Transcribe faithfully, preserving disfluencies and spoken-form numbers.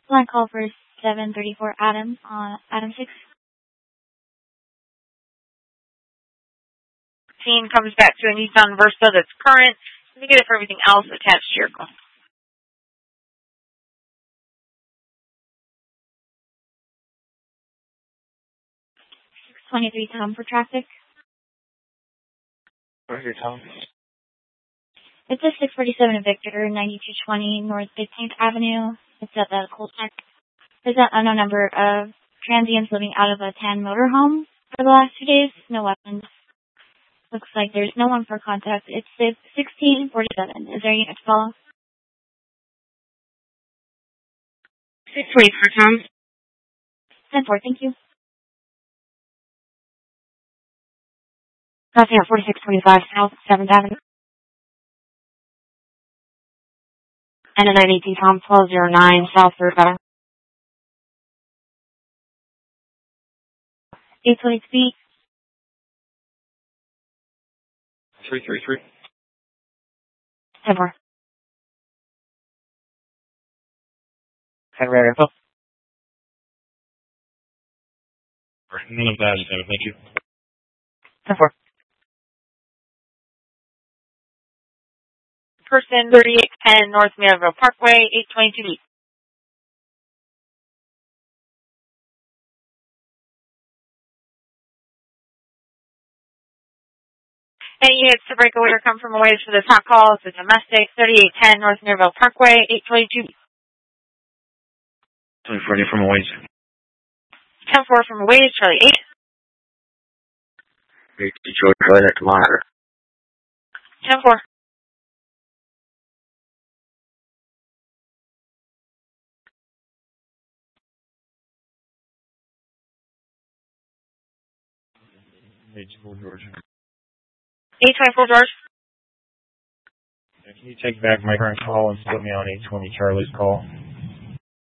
Line call for seven thirty-four Adam on Adam six. Team comes back to a Nissan Versa that's current. Let me get it for everything else attached to your call. six twenty-three Tom for traffic. Where's your Tom? It's a six forty-seven Victor, ninety-two twenty North fifteenth Avenue. It's at the Coltec. There's an unknown number of transients living out of a tan motorhome for the last two days. No weapons. Looks like there's no one for contact. It's sixteen forty-seven. Is there a unit to follow? six twenty-four, Tom. ten four, thank you. Crossing at forty-six twenty-five South seventh Avenue. And a nine eighteen Tom, twelve oh nine South third Avenue. eight twenty speed. three three three. ten four. Head radar info. None of that is there, thank you. ten four. Person thirty-eight ten North Maryville Parkway, eight twenty-two B. Any units to break away or come from away for this hot call? It's a domestic, thirty-eight ten North Maryville Parkway, eight twenty-two B. twenty-four from a ways. ten four from away, Charlie eight. eight Detroit, Charlie to monitor. ten four. eight twenty-four George. eight twenty-four George. Can you take back my current call and put me on eight twenty Charlie's call?